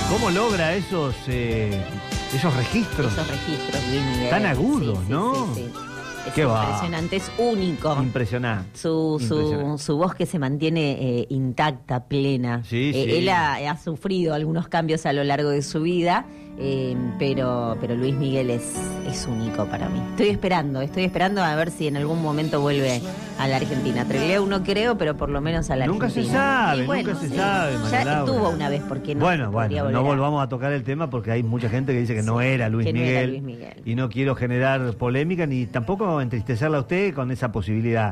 ¿Cómo logra esos registros? Esos registros, Luis Miguel. Tan agudos, sí, ¿no? Sí. Es Qué impresionante, es único. Impresionante. Su voz que se mantiene intacta, plena. Sí, sí. Él ha sufrido algunos cambios a lo largo de su vida, pero Luis Miguel es único para mí. Estoy esperando a ver si en algún momento vuelve a la Argentina. Trelew no creo, pero por lo menos a la Nunca Argentina. se sabe, Bueno, nunca se sabe, María Ya Laura. estuvo una vez, porque no Bueno, podría no volver volvamos a tocar el tema porque hay mucha gente que dice que no era Luis que no Miguel. era Luis Miguel. Y no quiero generar polémica ni tampoco entristecerla a usted con esa posibilidad.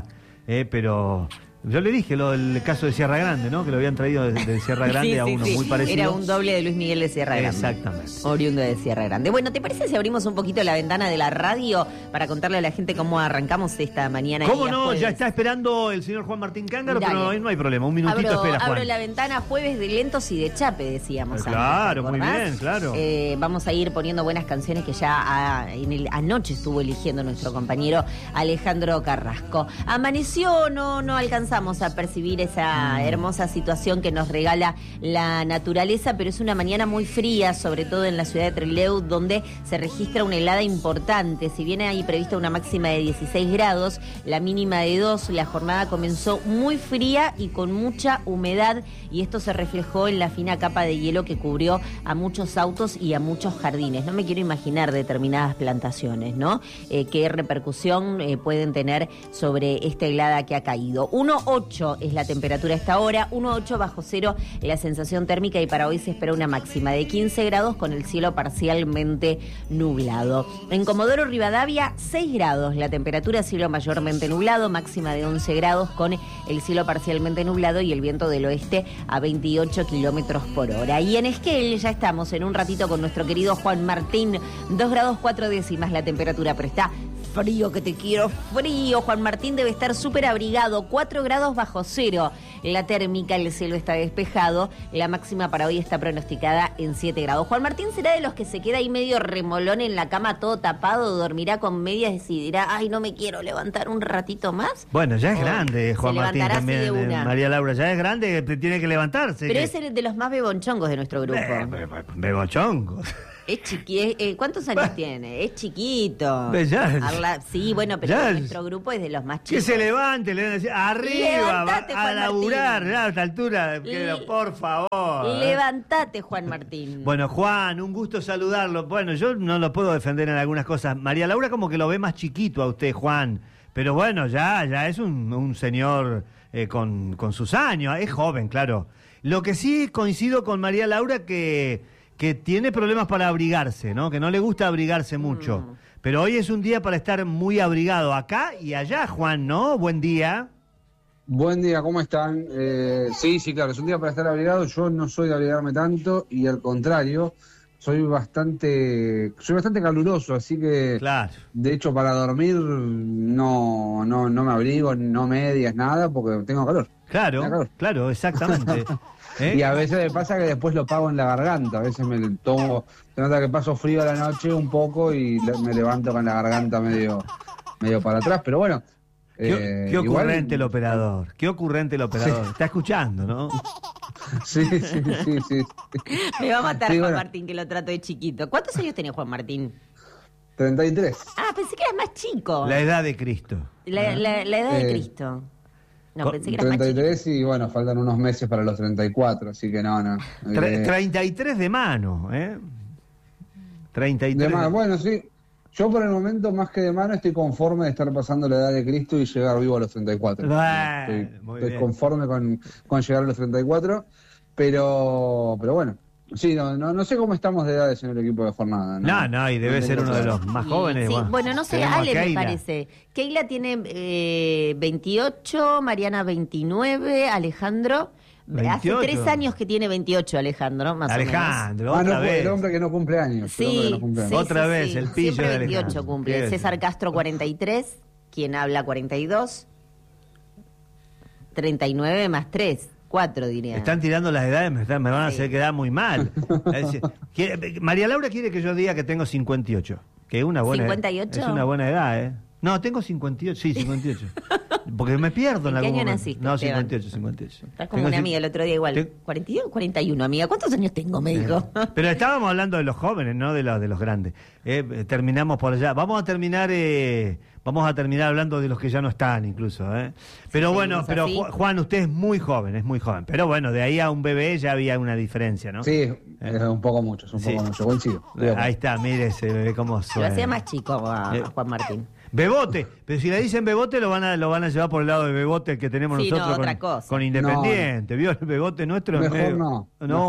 Pero yo le dije el caso de Sierra Grande, ¿no? Que lo habían traído de Sierra Grande a uno muy parecido. Era un doble de Luis Miguel de Sierra Grande. Exactamente. Oriundo de Sierra Grande. Bueno, ¿te parece si abrimos un poquito la ventana de la radio para contarle a la gente cómo arrancamos esta mañana? ¿Cómo día no? jueves? Ya está esperando el señor Juan Martín Cángaro, Dale. pero no hay problema. Un minutito espera, Juan. Abro la ventana, jueves de lentos y de chape, decíamos antes. Claro, ¿te muy acordás? bien, claro. Vamos a ir poniendo buenas canciones que ya anoche estuvo eligiendo nuestro compañero Alejandro Carrasco. Amaneció, no alcanzamos a percibir esa hermosa situación que nos regala la naturaleza, pero es una mañana muy fría, sobre todo en la ciudad de Trelew, donde se registra una helada importante. Si bien hay prevista una máxima de 16 grados, la mínima de 2, la jornada comenzó muy fría y con mucha humedad, y esto se reflejó en la fina capa de hielo que cubrió a muchos autos y a muchos jardines. No me quiero imaginar determinadas plantaciones, ¿no? Qué repercusión pueden tener sobre esta helada que ha caído. 1,8 es la temperatura a esta hora, 1,8 bajo cero la sensación térmica, y para hoy se espera una máxima de 15 grados con el cielo parcialmente nublado. En Comodoro Rivadavia, 6 grados la temperatura, cielo mayormente nublado, máxima de 11 grados con el cielo parcialmente nublado y el viento del oeste a 28 kilómetros por hora. Y en Esquel ya estamos en un ratito con nuestro querido Juan Martín, 2 grados 4 décimas la temperatura, pero está frío, que te quiero frío. Juan Martín debe estar súper abrigado, 4 grados bajo cero la térmica, el cielo está despejado, la máxima para hoy está pronosticada en 7 grados. Juan Martín será de los que se queda ahí medio remolón en la cama, todo tapado, dormirá con medias y dirá, ay, no me quiero levantar un ratito más. Bueno, ya es grande, Juan Martín también. De una. María Laura, ya es grande, tiene que levantarse. Pero es el de los más bebonchongos de nuestro grupo. Bebonchongos. Es ¿cuántos años tiene? Es chiquito. Sí, bueno, pero ya, nuestro grupo es de los más chicos. Que se levante, le van a decir, arriba, Levantate, a Juan laburar, Martín. a esta altura, por favor. Levantate, Juan Martín. Bueno, Juan, un gusto saludarlo. Bueno, yo no lo puedo defender en algunas cosas. María Laura como que lo ve más chiquito a usted, Juan. Pero bueno, ya es un señor con sus años. Es joven, claro. Lo que sí coincido con María Laura que tiene problemas para abrigarse, ¿no? Que no le gusta abrigarse mucho. Pero hoy es un día para estar muy abrigado acá y allá, Juan, ¿no? Buen día. Buen día, ¿cómo están? Sí, claro, es un día para estar abrigado. Yo no soy de abrigarme tanto y al contrario, soy bastante caluroso, así que claro. De hecho para dormir no me abrigo, no medias, nada, porque tengo calor. Claro, exactamente. Y a veces me pasa que después lo pago en la garganta, a veces me tomo, se nota que paso frío a la noche un poco y me levanto con la garganta medio para atrás, pero bueno. Qué ocurrente el operador, Sí. Está escuchando, ¿no? Sí. Me va a matar Sí, Juan bueno. Martín, que lo trato de chiquito. ¿Cuántos años tenía Juan Martín? 33. Ah, pensé que eras más chico. La edad de Cristo. La edad de Cristo. No, pensé que eras más chico. 33 y bueno, faltan unos meses para los 34, así que no. 33 de mano, ¿eh? 33 de mano, bueno, sí. Yo por el momento, más que de mano, estoy conforme de estar pasando la edad de Cristo y llegar vivo a los 34. Estoy conforme con llegar a los 34, pero bueno. Sí, no sé cómo estamos de edades en el equipo de jornada. No, y debe ser uno de los más jóvenes. Sí, bueno, no sé, tenemos a Ale me Keila. parece. Keila tiene 28, Mariana 29, Alejandro... 28. Hace 3 años que tiene 28 Alejandro, más Alejandro, o menos. otra vez. El hombre que no cumple años. Sí, Otra vez, el pillo siempre de 28 Alejandro. cumple. ¿Qué César es? Castro 43, quien habla 42, 39 más 3, 4 diría. Están tirando las edades, me van a hacer quedar muy mal. Es decir, María Laura quiere que yo diga que tengo 58. Que es una buena ¿58? Es una buena edad, ¿eh? No, tengo 58, sí, 58. Porque me pierdo en ¿En qué algún año momento. naciste, No, Esteban? 58. Estás como una amiga el otro día igual. 42, 41, amiga. ¿Cuántos años tengo, me dijo? Pero estábamos hablando de los jóvenes, no de los grandes. Terminamos por allá. Vamos a terminar hablando de los que ya no están, incluso. Pero bueno, pero así. Juan, usted es muy joven. Pero bueno, de ahí a un bebé ya había una diferencia, ¿no? Sí, es un poco mucho, coincido. Ahí está, mire ese bebé cómo Lo suena. hacía más chico a Juan Martín. Bebote, pero si le dicen Bebote lo van a llevar por el lado de Bebote el que tenemos Sí, nosotros no, otra cosa. con Independiente. ¿Vio el Bebote nuestro? Mejor no.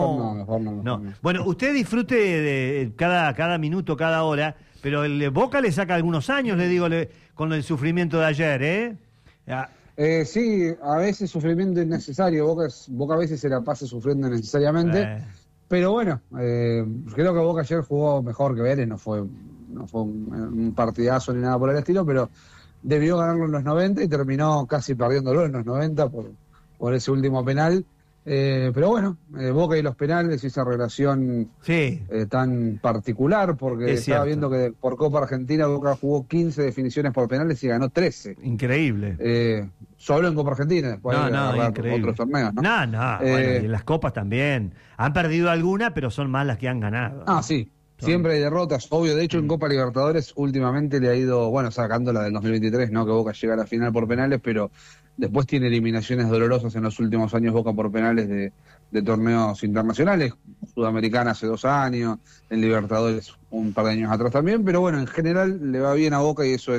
Bueno, usted disfrute de cada minuto, cada hora, pero el Boca le saca algunos años, le digo, con el sufrimiento de ayer, ¿eh? Sí, a veces sufrimiento innecesario. Boca a veces se la pasa sufriendo innecesariamente. Pero bueno, creo que Boca ayer jugó mejor que Vélez, no fue un partidazo ni nada por el estilo, pero debió ganarlo en los 90 y terminó casi perdiéndolo en los 90 por ese último penal. Pero bueno, Boca y los penales y esa relación tan particular, porque estaba viendo que por Copa Argentina Boca jugó 15 definiciones por penales y ganó 13. Increíble. Solo en Copa Argentina, después increíble. Otros torneos, ¿no? Bueno, y en las copas también. Han perdido alguna, pero son más las que han ganado. Sí. Siempre hay derrotas, obvio. De hecho, en Copa Libertadores últimamente le ha ido, sacando la del 2023, no que Boca llega a la final por penales, pero después tiene eliminaciones dolorosas en los últimos años Boca por penales de torneos internacionales, Sudamericana hace 2 años, en Libertadores un par de años atrás también, pero bueno, en general le va bien a Boca y eso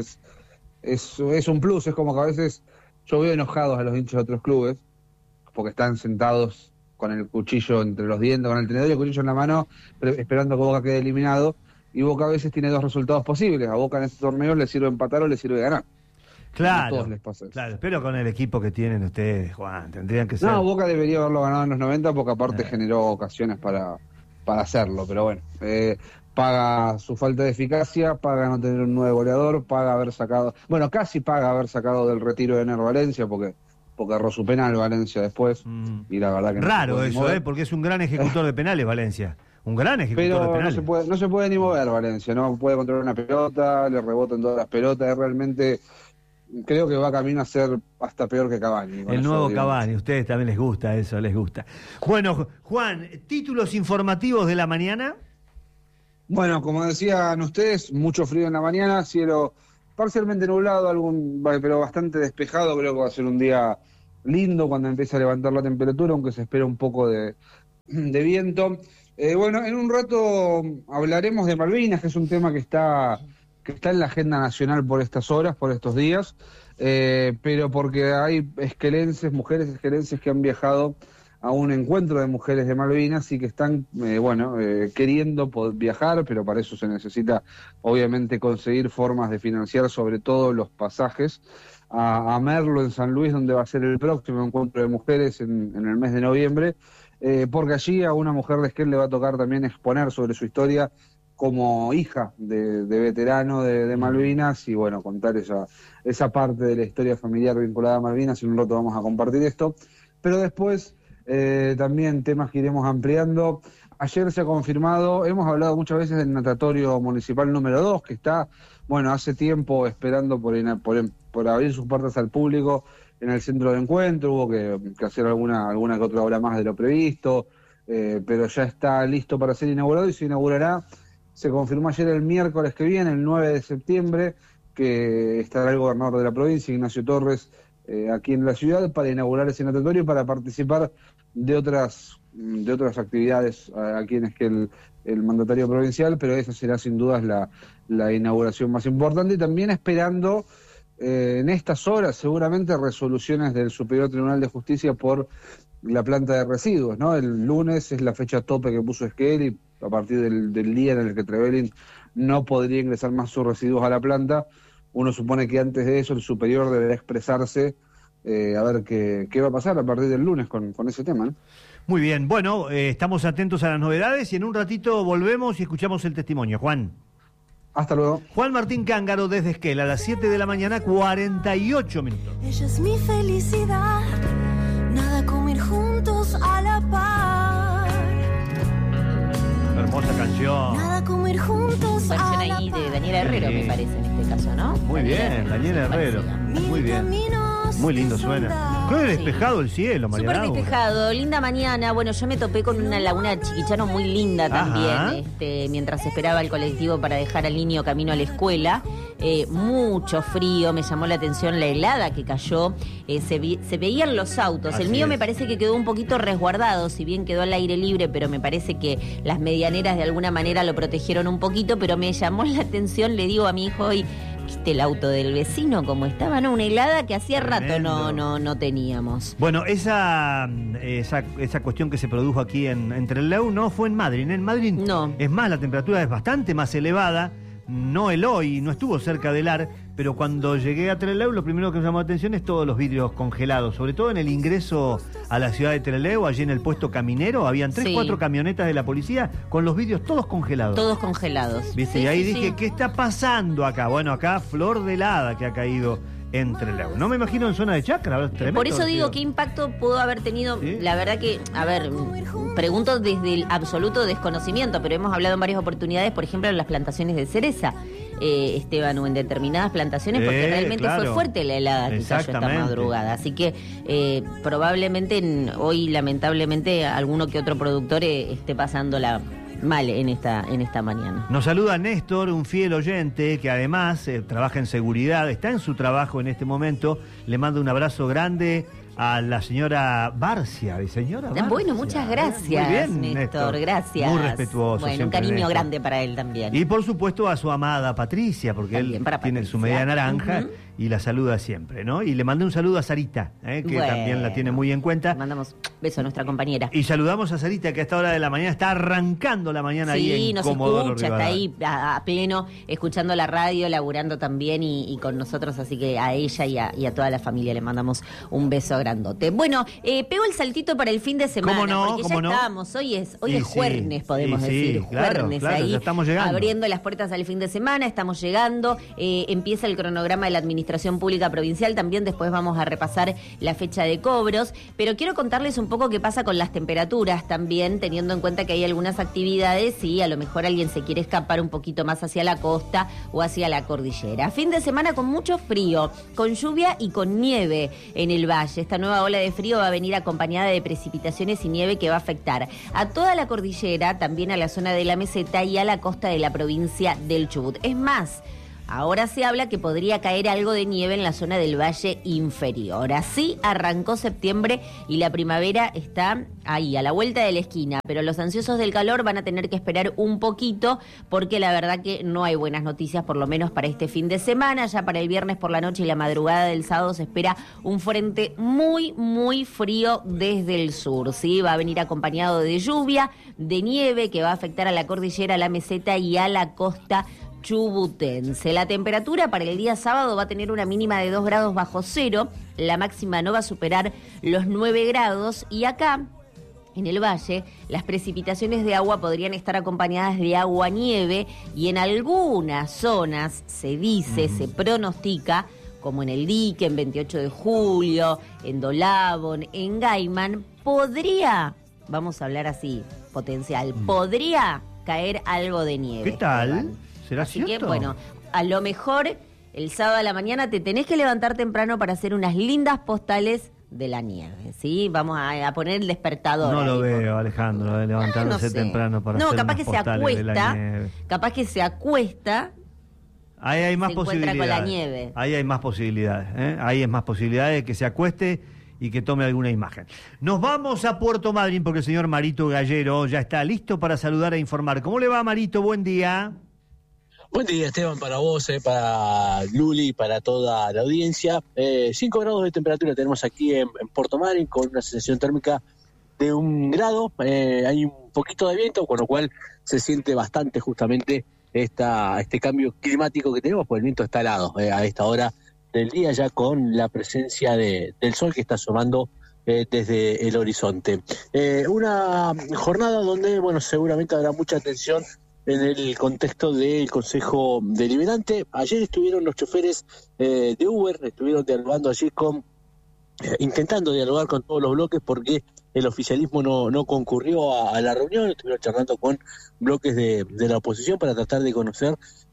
es un plus. Es como que a veces yo veo enojados a los hinchas de otros clubes porque están sentados con el cuchillo entre los dientes, con el tenedor y el cuchillo en la mano, esperando que Boca quede eliminado, y Boca a veces tiene 2 resultados posibles. A Boca en este torneo le sirve empatar o le sirve ganar. Claro, a todos les pasa eso. Claro, pero con el equipo que tienen ustedes, Juan, tendrían que ser... No, Boca debería haberlo ganado en los 90 porque aparte generó ocasiones para hacerlo, pero bueno, paga su falta de eficacia, paga no tener un 9 goleador, casi paga haber sacado del retiro de Ener Valencia porque erró su penal Valencia después, y la verdad que raro eso, porque es un gran ejecutor de penales Valencia, un gran ejecutor de penales. No se puede ni mover Valencia, no puede controlar una pelota, le rebotan todas las pelotas, realmente creo que va camino a ser hasta peor que Cavani. El nuevo Cavani, a ustedes también les gusta eso, les gusta. Bueno, Juan, títulos informativos de la mañana. Bueno, como decían ustedes, mucho frío en la mañana, cielo parcialmente nublado, pero bastante despejado. Creo que va a ser un día lindo cuando empiece a levantar la temperatura, aunque se espera un poco de viento. Bueno, en un rato hablaremos de Malvinas, que es un tema que está en la agenda nacional por estas horas, por estos días, pero porque hay mujeres esquelenses que han viajado a un encuentro de mujeres de Malvinas y que están, queriendo viajar, pero para eso se necesita, obviamente, conseguir formas de financiar, sobre todo los pasajes a Merlo, en San Luis, donde va a ser el próximo encuentro de mujeres en el mes de noviembre, porque allí a una mujer de Esquel le va a tocar también exponer sobre su historia como hija de veterano de Malvinas y, contar esa parte de la historia familiar vinculada a Malvinas. En un rato vamos a compartir esto, pero después... también temas que iremos ampliando. Ayer se ha confirmado, hemos hablado muchas veces del natatorio municipal número 2, que está, hace tiempo esperando por abrir sus puertas al público en el centro de encuentro. Hubo que hacer alguna que otra hora más de lo previsto, pero ya está listo para ser inaugurado y se inaugurará, se confirmó ayer, el miércoles que viene, el 9 de septiembre, que estará el gobernador de la provincia, Ignacio Torres, aquí en la ciudad para inaugurar ese natatorio y para participar de otras actividades aquí en Esquel, el mandatario provincial, pero esa será sin dudas la inauguración más importante, y también esperando en estas horas seguramente resoluciones del Superior Tribunal de Justicia por la planta de residuos, ¿no? El lunes es la fecha tope que puso Esquel y a partir del día en el que Trevelin no podría ingresar más sus residuos a la planta. Uno supone que antes de eso el superior deberá expresarse a ver qué va a pasar a partir del lunes con ese tema, ¿no? Muy bien, bueno, estamos atentos a las novedades y en un ratito volvemos y escuchamos el testimonio. Juan. Hasta luego. Juan Martín Cángaro desde Esquel a las 7 de la mañana, 48 minutos. Ella es mi felicidad, nada como ir juntos a la par. Hermosa canción. Nada como ir juntos Versión a la ahí par. de Daniela Herrero, me parece, en este caso, ¿no? Muy bien, Daniela Herrero. Muy bien. Caminos Muy lindo suena. Qué despejado el cielo, María Súper Laura. despejado, linda mañana. Bueno, yo me topé con una laguna de Chiquichano muy linda también, mientras esperaba el colectivo para dejar al niño camino a la escuela. Mucho frío, me llamó la atención la helada que cayó. Se veían los autos. Así el mío es. me parece que quedó un poquito resguardado, si bien quedó al aire libre, pero me parece que las medianeras de alguna manera lo protegieron un poquito, pero me llamó la atención, le digo a mi hijo hoy, ¿viste el auto del vecino como estaba? ¿No? Una helada que hacía rato no teníamos. Bueno, esa cuestión que se produjo aquí en Trelew no fue en Madrid. En Madrid, No. Es más, la temperatura es bastante más elevada. No Eloy, no estuvo cerca del AR, pero cuando llegué a Trelew, lo primero que me llamó la atención es todos los vidrios congelados, sobre todo en el ingreso a la ciudad de Trelew, allí en el puesto caminero, habían 3-4 camionetas de la policía con los vidrios todos congelados. Todos congelados. ¿Viste? Sí, y ahí sí, dije, sí. ¿qué está pasando acá? Bueno, acá flor de helada que ha caído en Trelew. No me imagino en zona de Chacra, tremendo. Por eso digo, tío. ¿qué impacto pudo haber tenido? ¿Sí? La verdad que, a ver, pregunto desde el absoluto desconocimiento, pero hemos hablado en varias oportunidades, por ejemplo, en las plantaciones de cereza, Esteban, o en determinadas plantaciones, porque realmente claro. fue fuerte la helada que cayó esta Exactamente. madrugada. Así que probablemente hoy, lamentablemente, alguno que otro productor esté pasándola mal en esta mañana. Nos saluda Néstor, un fiel oyente que además trabaja en seguridad, está en su trabajo en este momento. Le mando un abrazo grande a la señora Barcia. Señora Barcia. Bueno, muchas gracias, Muy bien, Néstor, gracias. Muy respetuoso. Bueno, un siempre, cariño Néstor. grande para él también. Y por supuesto a su amada Patricia, porque También él para tiene Patricia. su media naranja y la saluda siempre, ¿no? Y le mandé un saludo a Sarita, que también la tiene muy en cuenta. Le mandamos beso a nuestra compañera. Y saludamos a Sarita, que a esta hora de la mañana está arrancando la mañana ahí Sí, en nos Comodoro escucha, está Rivadavia. ahí a pleno, escuchando la radio, laburando también y con nosotros, así que a ella y a toda la familia le mandamos un beso grandote. Bueno, pego el saltito para el fin de semana, ¿Cómo no? porque ¿Cómo ya no? estábamos, hoy es Sí, jueves, podemos sí, decir, claro, jueves claro, ahí, ya estamos llegando. abriendo las puertas al fin de semana, estamos llegando, empieza el cronograma de la Administración Pública Provincial, también después vamos a repasar la fecha de cobros, pero quiero contarles un poco qué pasa con las temperaturas también, teniendo en cuenta que hay algunas actividades y a lo mejor alguien se quiere escapar un poquito más hacia la costa o hacia la cordillera. Fin de semana con mucho frío, con lluvia y con nieve en el valle. Esta nueva ola de frío va a venir acompañada de precipitaciones y nieve que va a afectar a toda la cordillera, también a la zona de la meseta y a la costa de la provincia del Chubut. Es más, ahora se habla que podría caer algo de nieve en la zona del Valle Inferior. Así arrancó septiembre y la primavera está ahí, a la vuelta de la esquina. Pero los ansiosos del calor van a tener que esperar un poquito porque la verdad que no hay buenas noticias, por lo menos para este fin de semana. Ya para el viernes por la noche y la madrugada del sábado se espera un frente muy, muy frío desde el sur. ¿Sí? Va a venir acompañado de lluvia, de nieve que va a afectar a la cordillera, a la meseta y a la costa chubutense. La temperatura para el día sábado va a tener una mínima de 2 grados bajo cero, la máxima no va a superar los 9 grados y acá, en el valle, las precipitaciones de agua podrían estar acompañadas de agua-nieve y en algunas zonas se dice, se pronostica, como en el Dique, en 28 de julio, en Dolabón, en Gaiman, podría, vamos a hablar así, potencial, podría caer algo de nieve. ¿Qué tal? Esteban. ¿Será Así cierto? que, bueno, a lo mejor el sábado a la mañana te tenés que levantar temprano para hacer unas lindas postales de la nieve, ¿sí? Vamos a poner el despertador. No lo ahí, veo, Alejandro, levantándose no sé. temprano para No, hacer capaz unas que se postales de la acuesta, nieve. capaz que se acuesta. Ahí hay más Se encuentra posibilidades. con la nieve. Ahí hay más posibilidades, ¿eh? Ahí hay más posibilidades de que se acueste y que tome alguna imagen. Nos vamos a Puerto Madryn porque el señor Marito Gallero ya está listo para saludar e informar. ¿Cómo le va, Marito? Buen día. Buen día, Esteban, para vos, para Luli, para toda la audiencia. 5 grados de temperatura tenemos aquí en Puerto Madryn con una sensación térmica de 1 grado. Hay un poquito de viento, con lo cual se siente bastante justamente este cambio climático que tenemos, porque el viento está helado a esta hora del día, ya con la presencia del sol que está asomando desde el horizonte. Una jornada donde, bueno, seguramente habrá mucha atención en el contexto del Consejo Deliberante. Ayer estuvieron los choferes de Uber, estuvieron dialogando allí intentando dialogar con todos los bloques porque el oficialismo no concurrió a la reunión. Estuvieron charlando con bloques de la oposición para tratar de conocer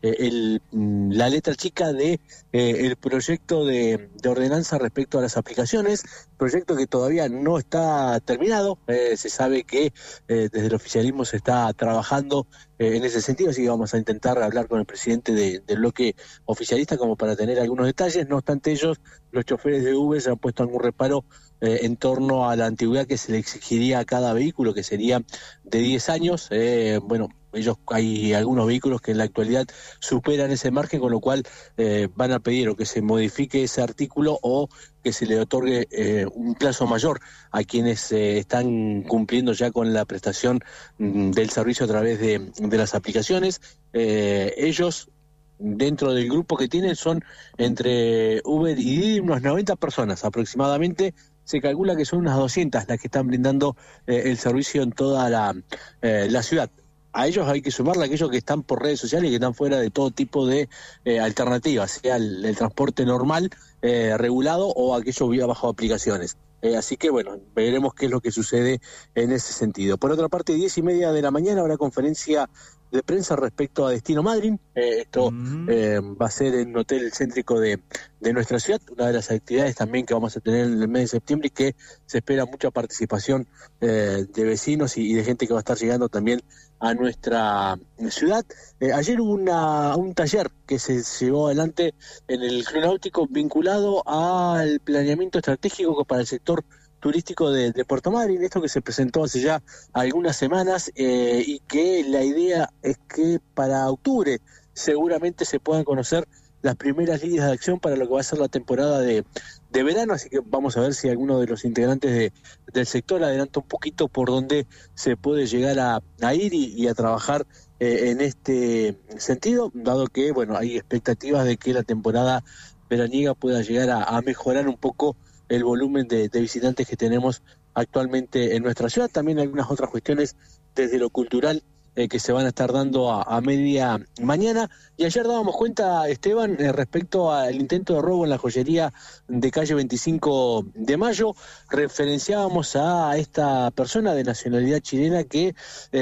la letra chica de el proyecto de ordenanza respecto a las aplicaciones, proyecto que todavía no está terminado. Se sabe que desde el oficialismo se está trabajando en ese sentido, así que vamos a intentar hablar con el presidente del bloque oficialista como para tener algunos detalles. No obstante, los choferes de Uber se han puesto algún reparo en torno a la antigüedad que se le exigiría a cada vehículo, que sería de 10 años. Hay algunos vehículos que en la actualidad superan ese margen, con lo cual van a pedir o que se modifique ese artículo o que se le otorgue un plazo mayor a quienes están cumpliendo ya con la prestación del servicio a través de las aplicaciones. Ellos, dentro del grupo que tienen, son entre Uber y Didi unas 90 personas aproximadamente. Se calcula que son unas 200 las que están brindando el servicio en toda la ciudad. A ellos hay que sumarle a aquellos que están por redes sociales y que están fuera de todo tipo de alternativas, sea el transporte normal, regulado, o aquellos vía bajo aplicaciones. Así que bueno, veremos qué es lo que sucede en ese sentido. Por otra parte, 10:30 de la mañana habrá conferencia de prensa respecto a Destino Madryn. Esto va a ser en un hotel céntrico de nuestra ciudad, una de las actividades también que vamos a tener en el mes de septiembre, y que se espera mucha participación de vecinos y de gente que va a estar llegando también a nuestra ciudad. Ayer hubo un taller que se llevó adelante en el Club Náutico vinculado al planeamiento estratégico para el sector turístico de Puerto Madryn, esto que se presentó hace ya algunas semanas, y que la idea es que para octubre seguramente se puedan conocer las primeras líneas de acción para lo que va a ser la temporada de verano, así que vamos a ver si alguno de los integrantes del sector adelanta un poquito por donde se puede llegar a ir y a trabajar en este sentido, dado que bueno, hay expectativas de que la temporada veraniega pueda llegar a mejorar un poco el volumen de visitantes que tenemos actualmente en nuestra ciudad. También algunas otras cuestiones desde lo cultural que se van a estar dando a media mañana. Y ayer dábamos cuenta, Esteban, respecto al intento de robo en la joyería de calle 25 de Mayo. Referenciábamos a esta persona de nacionalidad chilena que,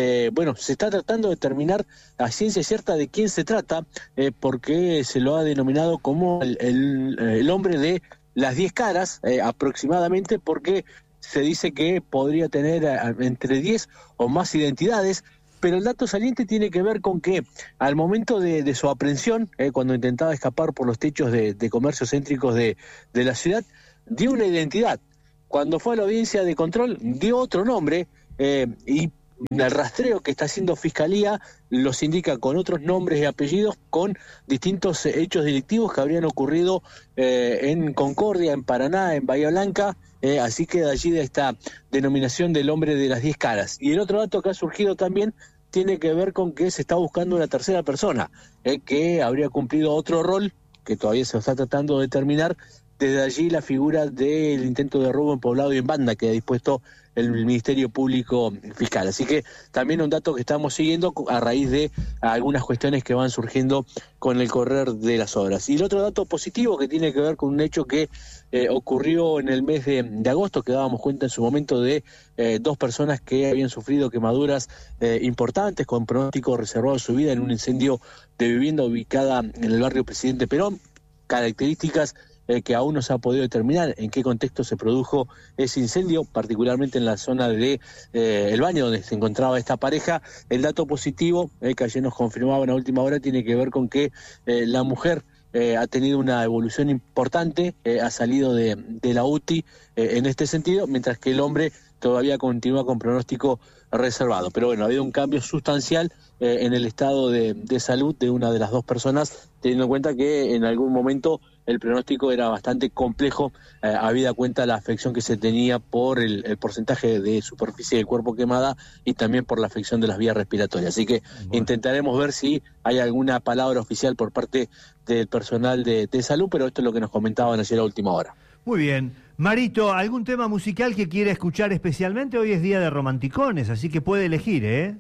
se está tratando de determinar a ciencia cierta de quién se trata, porque se lo ha denominado como el hombre de las 10 caras, aproximadamente, porque se dice que podría tener entre 10 o más identidades. Pero el dato saliente tiene que ver con que al momento de su aprehensión, cuando intentaba escapar por los techos de comercios céntricos de la ciudad, dio una identidad. Cuando fue a la audiencia de control, dio otro nombre, y el rastreo que está haciendo Fiscalía los indica con otros nombres y apellidos, con distintos hechos delictivos que habrían ocurrido en Concordia, en Paraná, en Bahía Blanca. Así que de allí de esta denominación del hombre de las 10 caras. Y el otro dato que ha surgido también tiene que ver con que se está buscando una tercera persona, que habría cumplido otro rol, que todavía se está tratando de determinar. Desde allí la figura del intento de robo en Poblado y en Banda que ha dispuesto el Ministerio Público Fiscal. Así que también un dato que estamos siguiendo a raíz de algunas cuestiones que van surgiendo con el correr de las horas. Y el otro dato positivo que tiene que ver con un hecho que ocurrió en el mes de agosto, que dábamos cuenta en su momento de 2 personas que habían sufrido quemaduras importantes con pronóstico reservado de su vida en un incendio de vivienda ubicada en el barrio Presidente Perón. Características que aún no se ha podido determinar en qué contexto se produjo ese incendio, particularmente en la zona de el baño donde se encontraba esta pareja. El dato positivo que ayer nos confirmaba en la última hora tiene que ver con que la mujer ha tenido una evolución importante, ha salido de la UTI en este sentido, mientras que el hombre todavía continúa con pronóstico reservado. Pero bueno, ha habido un cambio sustancial en el estado de salud de una de las 2 personas, teniendo en cuenta que en algún momento el pronóstico era bastante complejo, habida cuenta la afección que se tenía por el porcentaje de superficie del cuerpo quemada y también por la afección de las vías respiratorias. Así que intentaremos ver si hay alguna palabra oficial por parte del personal de salud, pero esto es lo que nos comentaban ayer a última hora. Muy bien. Marito, ¿algún tema musical que quiera escuchar especialmente? Hoy es día de romanticones, así que puede elegir, ¿eh?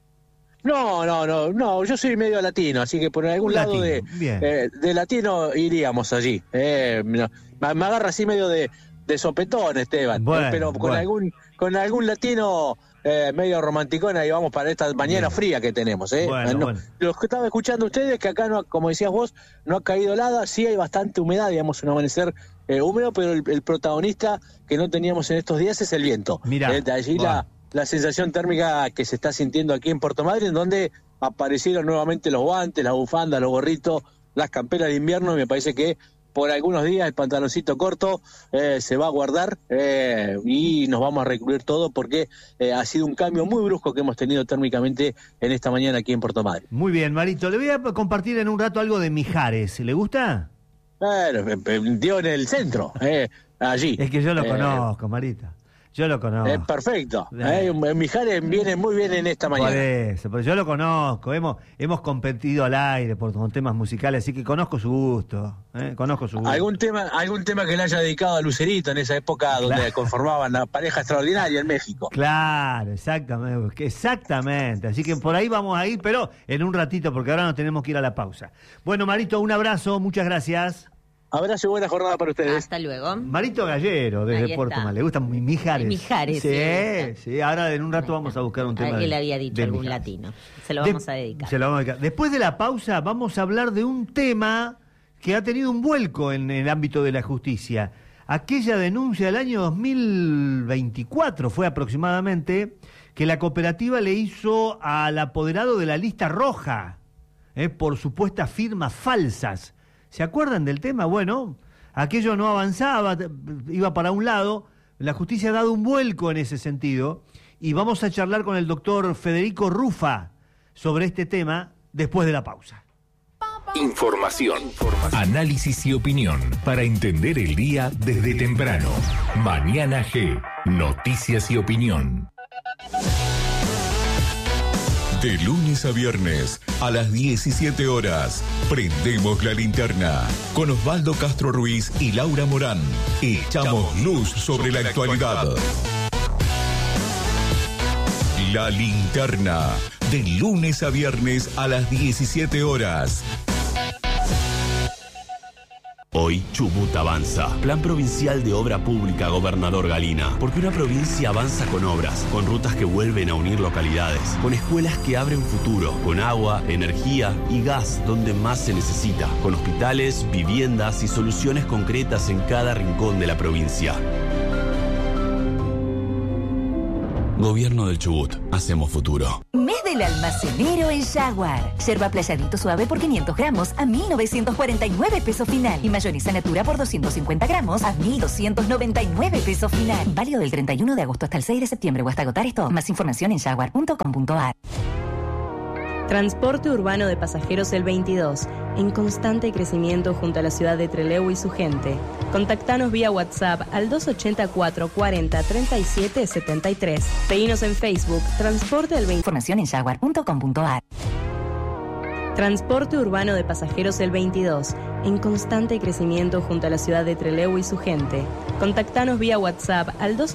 No, yo soy medio latino, así que por algún lado de latino iríamos allí. Me agarra así medio de de sopetón, Esteban. Bueno, pero con algún latino medio romanticón, ahí vamos para esta mañana fría que tenemos. Bueno. Los que estaba escuchando ustedes, que acá, no, como decías vos, no ha caído helada, sí hay bastante humedad, digamos, un amanecer húmedo, pero el protagonista que no teníamos en estos días es el viento. Mirá, de allí la sensación térmica que se está sintiendo aquí en Puerto Madryn, donde aparecieron nuevamente los guantes, las bufandas, los gorritos, las camperas de invierno, y me parece que por algunos días el pantaloncito corto se va a guardar y nos vamos a recubrir todo, porque ha sido un cambio muy brusco que hemos tenido térmicamente en esta mañana aquí en Puerto Madryn. Muy bien, Marito, le voy a compartir en un rato algo de Mijares. ¿Le gusta? Dio en el centro, allí. Es que yo lo conozco, Marito. Yo lo conozco. Perfecto. Mijares viene muy bien en esta mañana. Por eso, yo lo conozco. Hemos competido al aire con temas musicales, así que conozco su gusto. ¿Algún tema que le haya dedicado a Lucerito en esa época donde conformaban la pareja extraordinaria en México? Claro, exactamente. Así que por ahí vamos a ir, pero en un ratito, porque ahora nos tenemos que ir a la pausa. Bueno, Marito, un abrazo, muchas gracias. Abrazo y buena jornada para ustedes. Hasta luego. Marito Gallero, desde Puerto Madryn. ¿Le gustan Mijares? Mijares. Sí. Ahora en un rato vamos a buscar un tema. Él había dicho algún latino. Se lo vamos a dedicar. Después de la pausa vamos a hablar de un tema que ha tenido un vuelco en el ámbito de la justicia. Aquella denuncia del año 2024 fue aproximadamente, que la cooperativa le hizo al apoderado de la lista roja por supuestas firmas falsas. ¿Se acuerdan del tema? Bueno, aquello no avanzaba, iba para un lado. La justicia ha dado un vuelco en ese sentido y vamos a charlar con el doctor Federico Rufa sobre este tema después de la pausa. Información, análisis y opinión para entender el día desde temprano. Mañana G, noticias y opinión. De lunes a viernes, a las 17 horas, prendemos la linterna con Osvaldo Castro Ruiz y Laura Morán. Echamos luz sobre la actualidad. La linterna, de lunes a viernes a las 17 horas. Hoy, Chubut avanza. Plan Provincial de Obra Pública, Gobernador Galina. Porque una provincia avanza con obras, con rutas que vuelven a unir localidades, con escuelas que abren futuro, con agua, energía y gas donde más se necesita, con hospitales, viviendas y soluciones concretas en cada rincón de la provincia. Gobierno del Chubut. Hacemos futuro. Mes del almacenero en Jaguar. Yerba Playadito suave por 500 gramos a 1.949 pesos final. Y mayonesa Natura por 250 gramos a 1.299 pesos final. Válido del 31 de agosto hasta el 6 de septiembre o hasta agotar esto. Más información en jaguar.com.ar. Transporte urbano de pasajeros el 22, en constante crecimiento junto a la ciudad de Trelew y su gente. Contactanos vía WhatsApp al 284 40 37 73. Seguinos en Facebook, Transporte el 22. Información en jaguar.com.ar. Transporte urbano de pasajeros el 22, en constante crecimiento junto a la ciudad de Trelew y su gente. Contactanos vía WhatsApp al 284